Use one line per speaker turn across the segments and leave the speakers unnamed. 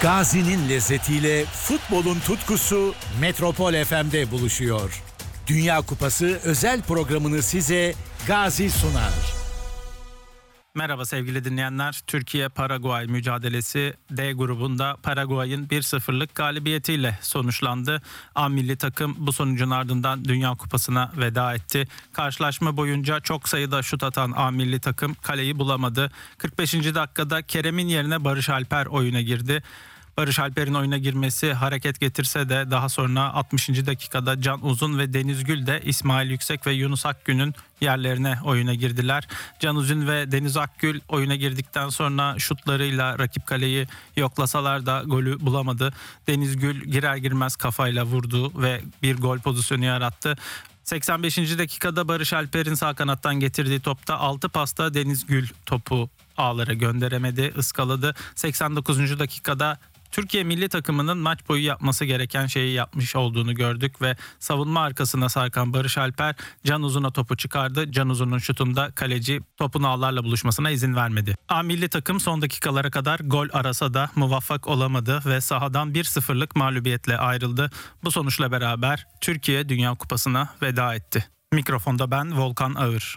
Gazi'nin lezzetiyle futbolun tutkusu Metropol FM'de buluşuyor. Dünya Kupası özel programını size Gazi sunar.
Merhaba sevgili dinleyenler. Türkiye-Paraguay mücadelesi D grubunda Paraguay'ın 1-0'lık galibiyetiyle sonuçlandı. A milli takım bu sonucun ardından Dünya Kupası'na veda etti. Karşılaşma boyunca çok sayıda şut atan A milli takım kaleyi bulamadı. 45. dakikada Kerem'in yerine Barış Alper oyuna girdi. Barış Alper'in oyuna girmesi hareket getirse de daha sonra 60. dakikada Can Uzun ve Deniz Gül de İsmail Yüksek ve Yunus Akgün'ün yerlerine oyuna girdiler. Can Uzun ve Deniz Akgül oyuna girdikten sonra şutlarıyla rakip kaleyi yoklasalar da golü bulamadı. Deniz Gül girer girmez kafayla vurdu ve bir gol pozisyonu yarattı. 85. dakikada Barış Alper'in sağ kanattan getirdiği topta 6 pasta Deniz Gül topu ağlara gönderemedi, ıskaladı. 89. dakikada Türkiye milli takımının maç boyu yapması gereken şeyi yapmış olduğunu gördük ve savunma arkasına sarkan Barış Alper Can Uzun'a topu çıkardı. Can Uzun'un şutunda kaleci topun ağlarla buluşmasına izin vermedi. A milli takım son dakikalara kadar gol arasa da muvaffak olamadı ve sahadan 1-0'lık mağlubiyetle ayrıldı. Bu sonuçla beraber Türkiye Dünya Kupası'na veda etti. Mikrofonda ben Volkan Ağır.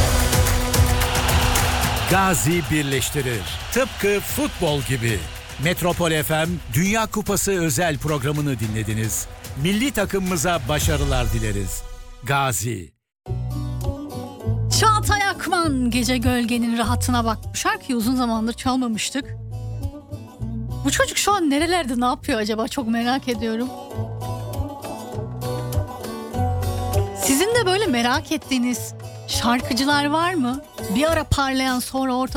Gazi birleştirir. Tıpkı futbol gibi. Metropol FM Dünya Kupası özel programını dinlediniz. Milli takımımıza başarılar dileriz. Gazi.
Çağatay Akman, Gece Gölgenin Rahatına Bak. Bu şarkıyı uzun zamandır çalmamıştık. Bu çocuk şu an nerelerde, ne yapıyor acaba, çok merak ediyorum. Sizin de böyle merak ettiğiniz şarkıcılar var mı? Bir ara parlayan sonra ortadan